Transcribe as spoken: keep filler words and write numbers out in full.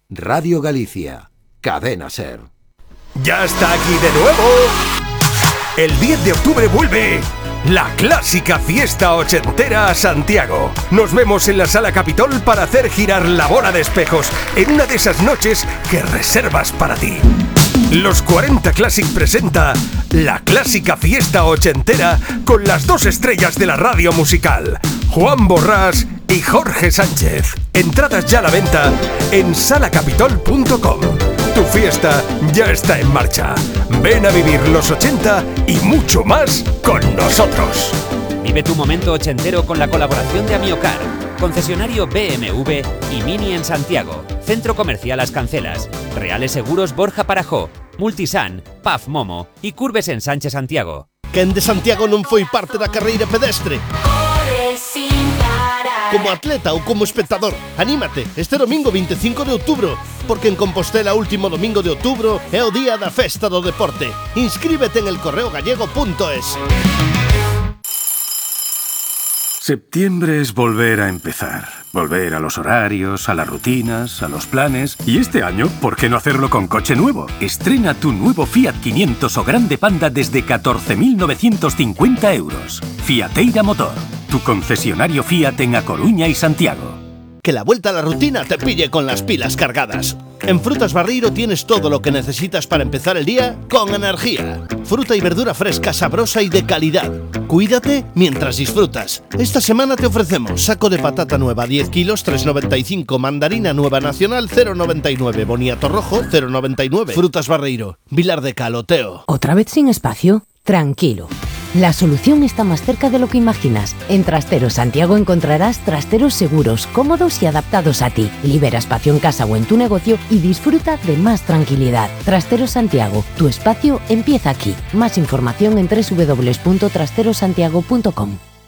Radio Galicia, Cadena Ser. ¡Ya está aquí de nuevo! El diez de octubre vuelve la clásica fiesta ochentera a Santiago. Nos vemos en la Sala Capitol para hacer girar la bola de espejos en una de esas noches que reservas para ti. Los cuarenta Classic presenta la clásica fiesta ochentera con las dos estrellas de la radio musical, Juan Borrás y Jorge Sánchez. Entradas ya a la venta en sala capitol punto com. Tu fiesta ya está en marcha. Ven a vivir los ochenta y mucho más con nosotros. Vive tu momento ochentero con la colaboración de Amiocar, concesionario B M W y Mini en Santiago, Centro Comercial Las Cancelas, Reales Seguros Borja Parajó, Multisan, P A F Momo y Curves en Sánchez Santiago. Quen de Santiago non foi parte da carreira pedestre? Como atleta ou como espectador, anímate este domingo veinticinco de outubro, porque en Compostela último domingo de outubro é o día da festa do deporte. Inscríbete en el correo gallego punto es. Septiembre es volver a empezar. Volver a los horarios, a las rutinas, a los planes. Y este año, ¿por qué no hacerlo con coche nuevo? Estrena tu nuevo Fiat quinientos o Grande Panda desde catorce mil novecientos cincuenta euros. Fiateira Motor, tu concesionario Fiat en A Coruña y Santiago. Que la vuelta a la rutina te pille con las pilas cargadas. En Frutas Barreiro tienes todo lo que necesitas para empezar el día con energía. Fruta y verdura fresca, sabrosa y de calidad. Cuídate mientras disfrutas. Esta semana te ofrecemos saco de patata nueva diez kilos, tres noventa y cinco. Mandarina nueva nacional, cero noventa y nueve. Boniato rojo, cero noventa y nueve. Frutas Barreiro, Vilar de Caloteo. ¿Otra vez sin espacio? Tranquilo. La solución está más cerca de lo que imaginas. En Trasteros Santiago encontrarás trasteros seguros, cómodos y adaptados a ti. Libera espacio en casa o en tu negocio y disfruta de más tranquilidad. Trasteros Santiago, tu espacio empieza aquí. Más información en doble u doble u doble u punto trasteros santiago punto com.